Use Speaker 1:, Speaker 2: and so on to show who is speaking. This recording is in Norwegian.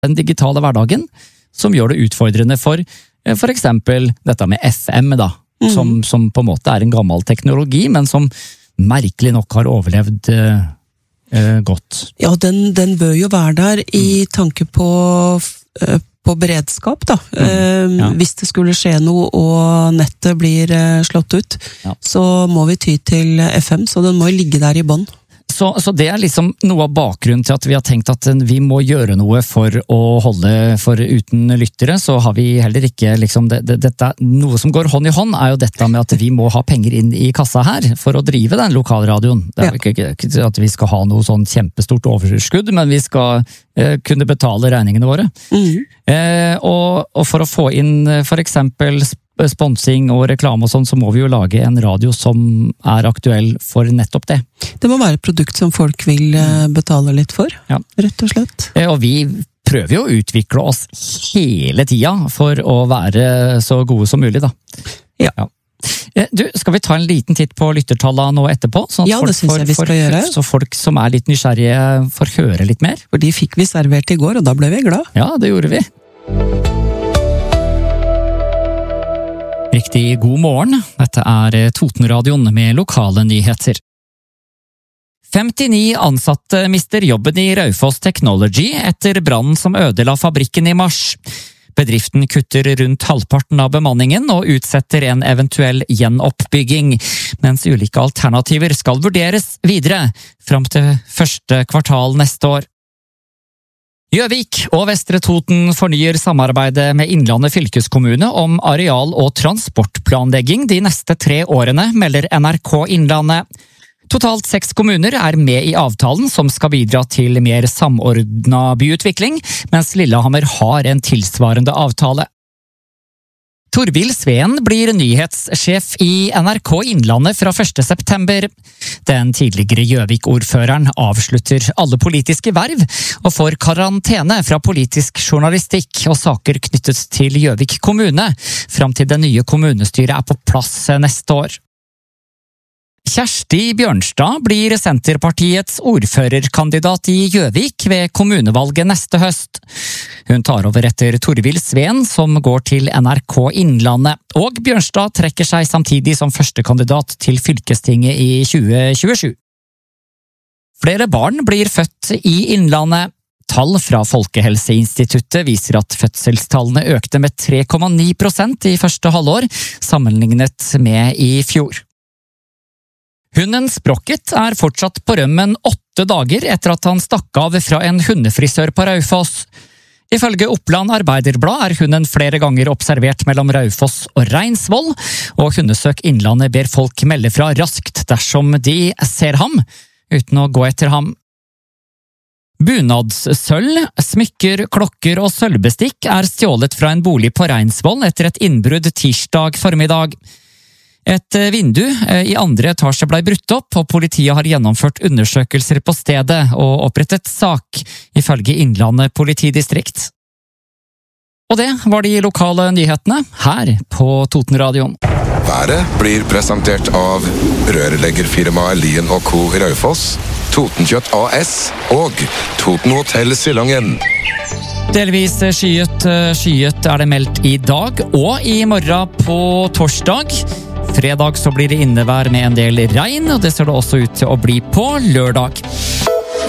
Speaker 1: den digitale hverdagen, som gjør det utfordrende for eksempel dette med FM, da, som på en måte er en gammel teknologi, men som merkelig nok har overlevd godt.
Speaker 2: Ja, den bør jo være der i tanke på beredskap, da. Hvis det skulle skje noe og nettet blir slått ut, så må vi ty til FM, så den må jo ligge der i bånn.
Speaker 1: Så det er liksom noe av bakgrunnen til at vi har tenkt at vi må gjøre noe for å for uten lyttere, så har vi heller ikke liksom, dette, noe som går hånd i hånd er jo dette med at vi må ha penger inn i kassa her for å drive den lokalradioen. Det er jo ikke at vi skal ha noe sånn kjempestort overskudd, men vi skal kunne betale regningene våre. Og for å få inn for eksempel sponsing og reklame og sånn, så må vi jo lage en radio som er aktuell for nettopp det.
Speaker 2: Det må være et produkt som folk vil betale litt for, rett og slett.
Speaker 1: Og vi prøver jo å utvikle oss hele tida for å være så gode som mulig, da. Ja. Du, skal vi ta en liten titt på lyttertallene nå etterpå? Sånn at
Speaker 2: det synes jeg vi skal gjøre.
Speaker 1: Så folk som er litt nysgjerrige får høre litt mer.
Speaker 2: For de fikk vi servert i går, og da ble vi glad.
Speaker 1: Ja, det gjorde vi. Riktig god morgen, dette er Totenradioen med lokale nyheter. 59 ansatte mister jobben i Raufoss Technology etter brannen som ødela fabrikken i mars. Bedriften kutter rundt halvparten av bemanningen og utsetter en eventuell gjenoppbygging, mens ulike alternativer skal vurderes videre fram til første kvartal neste år. Gjøvik og Vestre Toten fornyer samarbeidet med Innlandet fylkeskommune om areal- og transportplanlegging de neste 3 årene, melder NRK Innlandet. Totalt 6 kommuner er med i avtalen som skal bidra til mer samordnet byutvikling, mens Lillehammer har en tilsvarende avtale. Torvild Sveen blir nyhetssjef i NRK Innlandet fra 1. september. Den tidligere Gjøvik-ordføreren avslutter alle politiske verv og får karantene fra politisk journalistikk og saker knyttet til Gjøvik kommune, fram til det nye kommunestyret er på plass neste år. Kjersti Bjørnstad blir Senterpartiets ordførerkandidat i Gjøvik ved kommunevalget neste høst. Hun tar over etter Torvild Sveen, som går til NRK Innlandet, og Bjørnstad trekker seg samtidig som førstekandidat til fylkestinget i 2027. Flere barn blir født i Innlandet. Tall fra Folkehelseinstituttet viser at fødselstallene økte med 3,9% i første halvår, sammenlignet med i fjor. Hunden Sprocket er fortsatt på rømmen 8 dager etter at han stakk av fra en hundefrisør på Raufoss. Ifølge Oppland Arbeiderblad er hunden flere ganger observert mellom Raufoss og Reinsvoll, og Hundesøk Innlandet ber folk melde fra raskt dersom de ser ham, uten å gå etter ham. Bunadssølv, smykker, klokker og sølvbestikk er stjålet fra en bolig på Reinsvoll etter et innbrudd tirsdag formiddag. Et vindu i andre etasje ble brutt opp, og politiet har gjennomført undersøkelser på stedet og opprettet sak, ifølge Innlandet politidistrikt. Og det var de lokale nyhetene her på Totenradioen.
Speaker 3: Været blir presentert av rørleggerfirmaet Lien & Co. i Raufoss, Totenkjøtt AS og Toten Hotel Silangen.
Speaker 1: Delvis skyet er det meldt i dag og i morgen på torsdag. Fredag så blir det innevær med en del regn, og det ser det også ut til å bli på lørdag.